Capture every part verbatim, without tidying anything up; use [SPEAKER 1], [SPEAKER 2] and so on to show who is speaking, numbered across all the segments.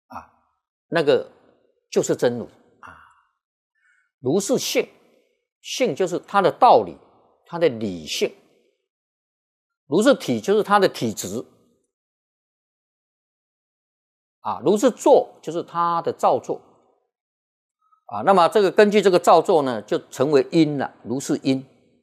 [SPEAKER 1] 啊，那个就是真如啊。如是性，性就是它的道理，它的理性。如是体就是它的体质啊，如是作就是它的造作啊。那么这个根据这个造作呢，就成为因了，如是因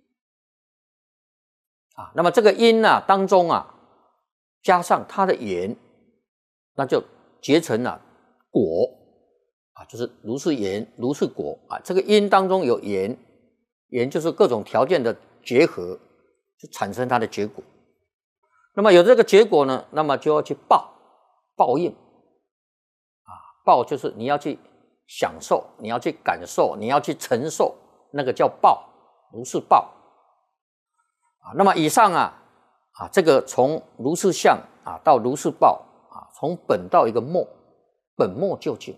[SPEAKER 1] 啊。那么这个因啊当中啊，加上它的缘，那就结成了果啊，就是如是缘，如是果啊。这个因当中有缘，缘就是各种条件的结合，就产生它的结果。那么有这个结果呢，那么就要去报报应啊，报就是你要去享受，你要去感受，你要去承受，那个叫报，如是报啊。那么以上啊啊，这个从如是相啊到如是报啊，从本到一个末，本末究竟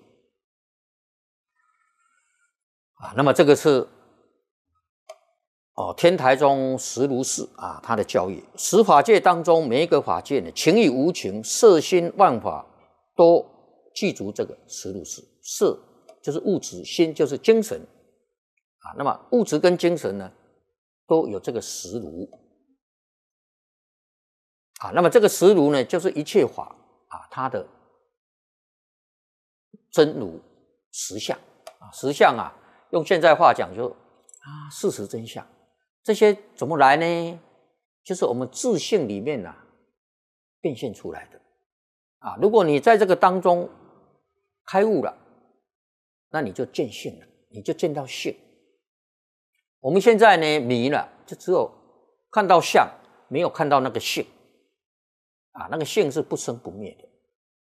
[SPEAKER 1] 啊。那么这个是哦，天台宗实如是啊，他的教义，十法界当中每一个法界呢，情与无情，色心万法都具足这个实如是。色就是物质，心就是精神啊。那么物质跟精神呢，都有这个实如啊。那么这个实如呢，就是一切法啊，它的真如实相啊，实相啊，用现在话讲就啊，事实真相。这些怎么来呢？就是我们自性里面啊变现出来的啊。如果你在这个当中开悟了，那你就见性了，你就见到性。我们现在呢迷了，就只有看到相，没有看到那个性啊。那个性是不生不灭的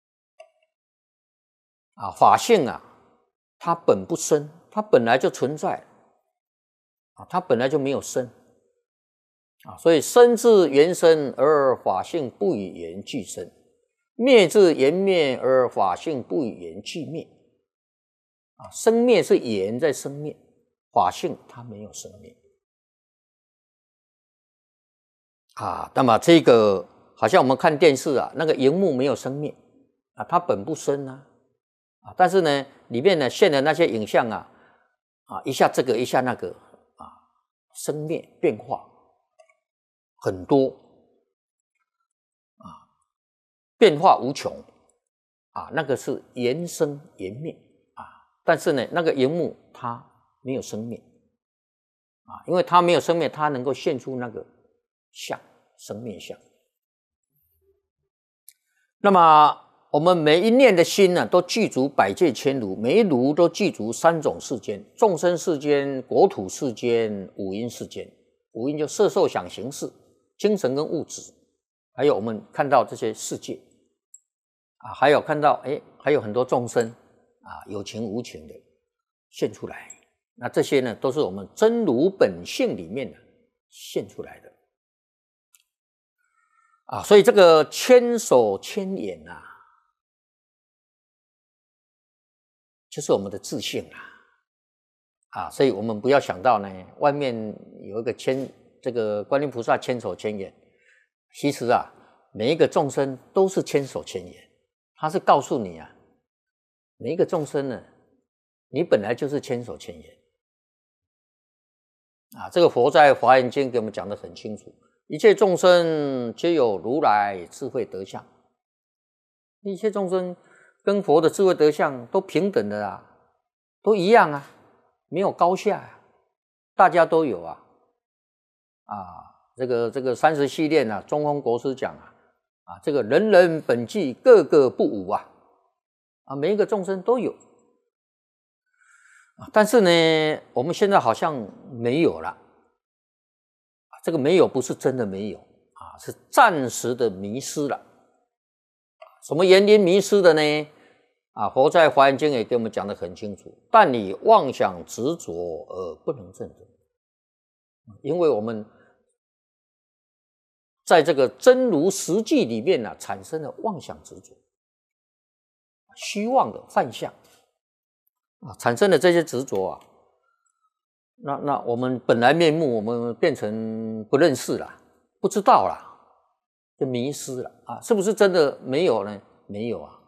[SPEAKER 1] 啊，法性啊，它本不生，它本来就存在啊，它本来就没有生啊，所以生自缘生而法性不与缘俱生，灭自缘灭而法性不与缘俱灭啊。生灭是缘在生灭，法性它没有生灭啊。那么这个好像我们看电视啊，那个荧幕没有生灭啊，它本不生啊啊，但是呢，里面呢现的那些影像啊啊，一下这个一下那个啊，生灭变化很多啊，变化无穷啊，那个是缘生缘灭啊。但是呢，那个荧幕它没有生灭啊，因为它没有生灭，它能够现出那个相，生灭相。那么我们每一念的心呢，都具足百界千如，每一如都具足三种世间：众生世间、国土世间、五阴世间。五阴就色受想行识，精神跟物质，还有我们看到这些世界啊，还有看到哎，还有很多众生啊，有情无情的现出来。那这些呢，都是我们真如本性里面的现出来的啊。所以这个千手千眼啊，就是我们的自性啊。啊，所以我们不要想到呢，外面有一个千这个观音菩萨千手千眼，其实啊，每一个众生都是千手千眼，他是告诉你啊，每一个众生呢，你本来就是千手千眼啊。这个佛在《华严经》给我们讲得很清楚，一切众生皆有如来智慧德相，一切众生跟佛的智慧德相都平等的啊，都一样啊。没有高下啊，大家都有啊啊！这个这个三十系列啊，中峰国师讲啊啊，这个人人本具，个个不无啊啊，每一个众生都有啊。但是呢，我们现在好像没有了，这个没有不是真的没有啊，是暂时的迷失了。什么原因迷失的呢？啊，佛在《华严经》也给我们讲得很清楚，但你妄想执着而不能证得，因为我们在这个真如实际里面呢、啊，产生了妄想执着，虚妄的幻象啊，产生了这些执着啊，那那我们本来面目，我们变成不认识了，不知道了，就迷失了啊，是不是真的没有呢？没有啊。